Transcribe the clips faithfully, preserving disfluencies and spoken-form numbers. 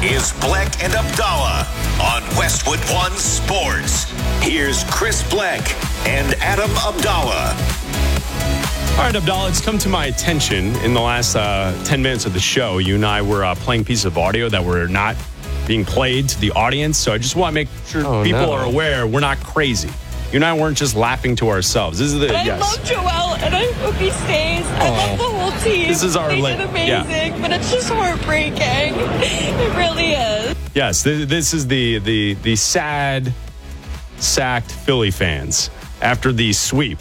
is Bleck and Abdallah on Westwood One Sports. Here's Chris Bleck and Adam Abdallah. All right, Abdallah, it's come to my attention in the last uh, ten minutes of the show. You and I were uh, playing pieces of audio that were not being played to the audience. So I just want to make sure oh, people no. are aware we're not crazy. You and I weren't just laughing to ourselves. This is the I yes. love Joel, and I hope he stays. I Aww. love the whole team. This is our they li- did amazing, yeah. but it's just heartbreaking. It really is. Yes, th- this is the the the sad, sacked Philly fans after the sweep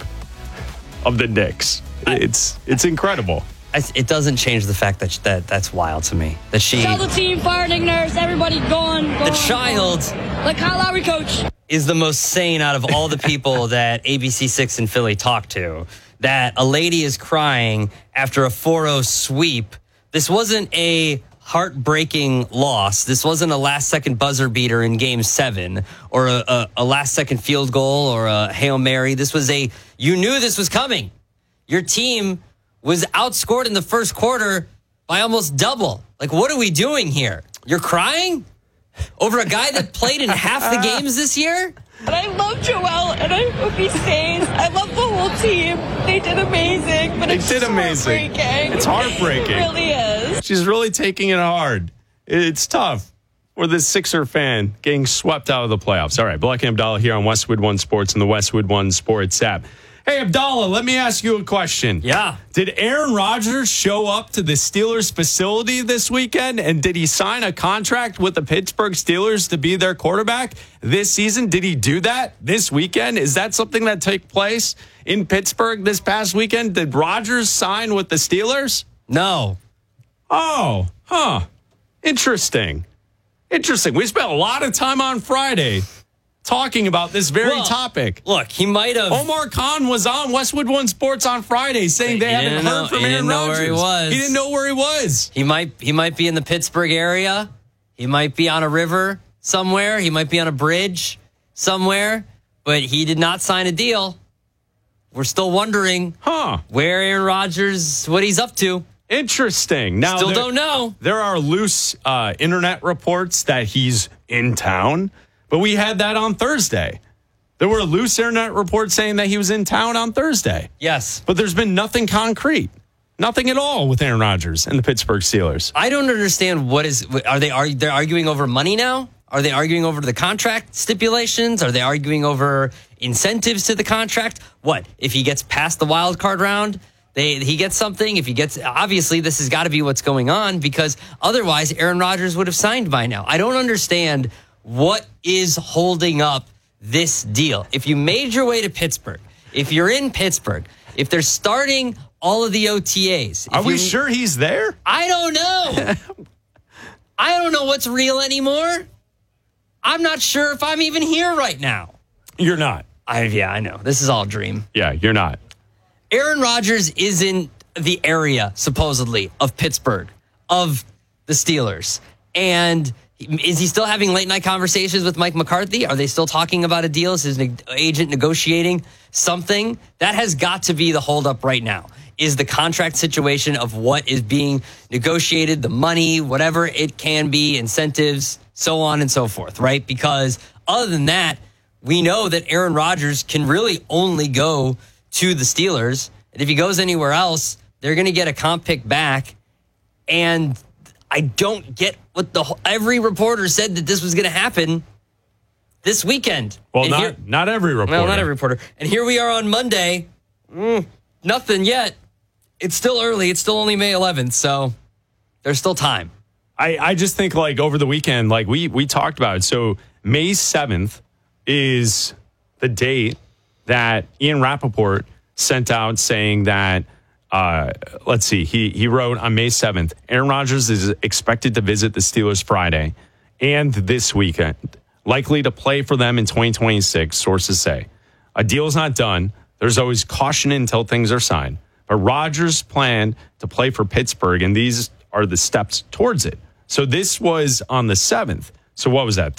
of the Knicks. It's it's incredible. It doesn't change the fact that that that's wild to me. That she, Tell the team, fire Nick Nurse, everybody gone. gone the child, gone. Like Kyle Lowry, coach, is the most sane out of all the people that A B C six in Philly talked to. That a lady is crying after a four oh sweep. This wasn't a heartbreaking loss. This wasn't a last-second buzzer beater in Game Seven, or a, a, a last-second field goal, or a Hail Mary. This was a you knew this was coming. Your team was outscored in the first quarter by almost double. Like, what are we doing here? You're crying over a guy that played in half the games this year? But I love Joel, and I hope he stays. I love the whole team. They did amazing, but They it's did just amazing. heartbreaking. It's heartbreaking. It really is. She's really taking it hard. It's tough for this Sixer fan getting swept out of the playoffs. All right, Bleck and Abdallah here on Westwood One Sports and the Westwood One Sports app. Hey, Abdallah, let me ask you a question. Yeah. Did Aaron Rodgers show up to the Steelers facility this weekend, and did he sign a contract with the Pittsburgh Steelers to be their quarterback this season? Did he do that this weekend? Is that something that took place in Pittsburgh this past weekend? Did Rodgers sign with the Steelers? No. Oh, huh. Interesting. Interesting. We spent a lot of time on Friday talking about this very well, topic. Look, he might have. Omar Khan was on Westwood One Sports on Friday saying they He haven't didn't heard know- from he Aaron didn't know Rodgers. where he was. He didn't know where he was. He might he might be in the Pittsburgh area. He might be on a river somewhere. He might be on a bridge somewhere. But he did not sign a deal. We're still wondering Huh. where Aaron Rodgers, what he's up to. Interesting. Now, Still there, don't know. There are loose uh, internet reports that he's in town, but we had that on Thursday. There were loose internet reports saying that he was in town on Thursday. Yes. But there's been nothing concrete. Nothing at all with Aaron Rodgers and the Pittsburgh Steelers. I don't understand what is are they are they're arguing over money now? Are they arguing over the contract stipulations? Are they arguing over incentives to the contract? What? If he gets past the wild card round, they he gets something. If he gets obviously this has got to be what's going on, because otherwise Aaron Rodgers would have signed by now. I don't understand what is holding up this deal. If you made your way to Pittsburgh, if you're in Pittsburgh, if they're starting all of the O T As. Are we you, sure he's there? I don't know. I don't know what's real anymore. I'm not sure if I'm even here right now. You're not. I yeah, I know. This is all a dream. Yeah, you're not. Aaron Rodgers is in the area, supposedly, of Pittsburgh, of the Steelers. And is he still having late night conversations with Mike McCarthy? Are they still talking about a deal? Is his ne- agent negotiating something? That has got to be the holdup right now, is the contract situation of what is being negotiated, the money, whatever it can be, incentives, so on and so forth, right? Because other than that, we know that Aaron Rodgers can really only go to the Steelers. And if he goes anywhere else, they're going to get a comp pick back. And I don't get what the every reporter said that this was going to happen this weekend. Well, and not here, not every reporter. well, not every reporter. And here we are on Monday. Mm, nothing yet. It's still early. It's still only May eleventh, so there's still time. I, I just think, like, over the weekend, like, we, we talked about it. So May seventh is the date that Ian Rappaport sent out saying that, uh, let's see, he, he wrote on May seventh, Aaron Rodgers is expected to visit the Steelers Friday and this weekend, likely to play for them in twenty twenty-six, sources say. A deal is not done. There's always caution until things are signed. But Rodgers planned to play for Pittsburgh, and these are the steps towards it. So this was on the seventh. So what was that?